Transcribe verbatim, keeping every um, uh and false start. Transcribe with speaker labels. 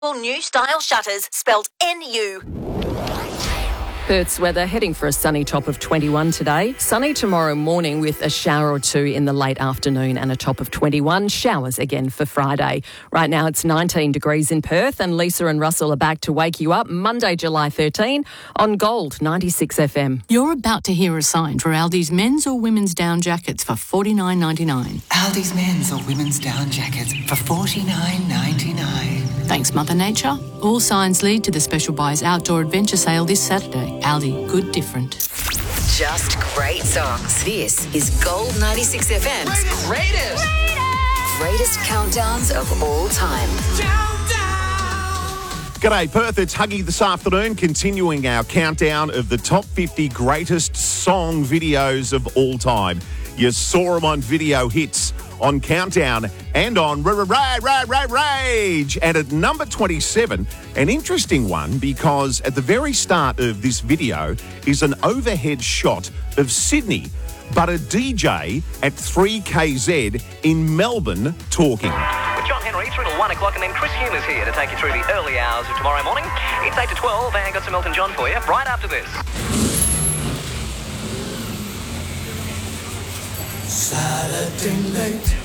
Speaker 1: New style shutters, spelled N U.
Speaker 2: Perth's weather heading for a sunny top of twenty-one today. Sunny tomorrow morning with a shower or two in the late afternoon and a top of twenty-one. Showers again for Friday. Right now it's nineteen degrees in Perth and Lisa and Russell are back to wake you up Monday, July thirteenth on Gold ninety-six F M.
Speaker 3: You're about to hear a sign for Aldi's men's or women's down jackets for forty-nine ninety-nine.
Speaker 4: Aldi's men's or women's down jackets for forty-nine ninety-nine.
Speaker 3: Thanks, Mother Nature. All signs lead to the Special Buys Outdoor Adventure Sale this Saturday. Aldi, good different.
Speaker 5: Just great songs. This is Gold ninety-six F M's
Speaker 4: Greatest, greatest,
Speaker 5: greatest countdowns of all time.
Speaker 6: G'day Perth, it's Huggy this afternoon, continuing our countdown of the top fifty greatest song videos of all time. You saw them on Video Hits, on Countdown and on Rage. And at number twenty-seven, an interesting one because at the very start of this video is an overhead shot of Sydney, but a D J at three K Z in Melbourne talking.
Speaker 7: With John Henry through to one o'clock and then Chris Hume is here to take you through the early hours of tomorrow morning. It's eight to twelve and got some Elton John for you right after this.
Speaker 4: Saturday night.